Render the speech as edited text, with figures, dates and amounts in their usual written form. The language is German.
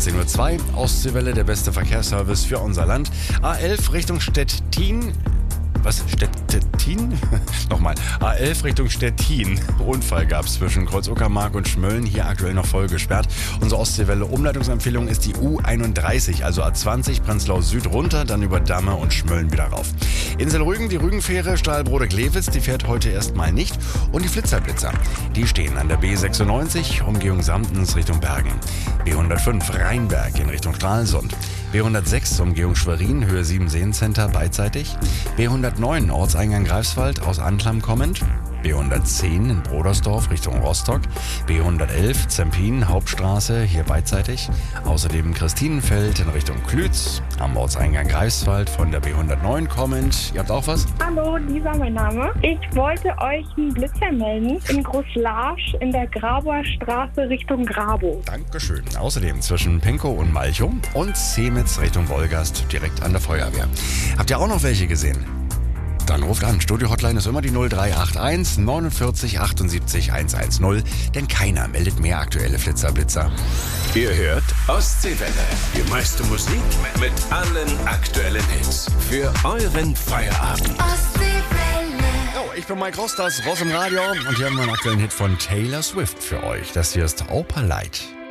18:02 Uhr. Ostseewelle, der beste Verkehrsservice für unser Land. A11 Richtung Stettin. Was? Stettin? Nochmal. A11 Richtung Stettin. Unfall gab es zwischen Kreuz-Uckermark und Schmölln. Hier aktuell noch voll gesperrt. Unsere Ostseewelle Umleitungsempfehlung ist die U31, also A20 Prenzlau Süd runter, dann über Damme und Schmölln wieder rauf. Insel Rügen, die Rügenfähre Stahlbrode-Glewitz, die fährt heute erstmal nicht. Und die Flitzer, die stehen an der B96, Umgehung Samtens Richtung Bergen. B105 Rheinberg in Richtung Stralsund. B106 Umgehung Schwerin, Höhe 7 Seencenter beidseitig. B109 Ortseingang Greifswald aus Anklam kommend. B110 in Brodersdorf Richtung Rostock. B111 Zempin Hauptstraße hier beidseitig. Außerdem Christinenfeld in Richtung Klütz. Am Ortseingang Greifswald von der B109 kommend. Ihr habt auch was? Hallo, Lisa mein Name. Ich wollte euch einen Blitzer melden in Großlarsch in der Grabower Straße Richtung Grabow. Dankeschön. Außerdem zwischen Penkow und Malchow und Semitz Richtung Wolgast direkt an der Feuerwehr. Habt ihr auch noch welche gesehen? Dann ruft an. Studio-Hotline ist immer die 0381 49 78 110, denn keiner meldet mehr aktuelle Flitzer-Blitzer. Ihr hört Ostseewelle. Die meiste Musik mit allen aktuellen Hits. Für euren Feierabend. Ostseewelle. Oh, ich bin Mike Ross, das Ross im Radio. Und hier haben wir einen aktuellen Hit von Taylor Swift für euch. Das hier ist Opalite.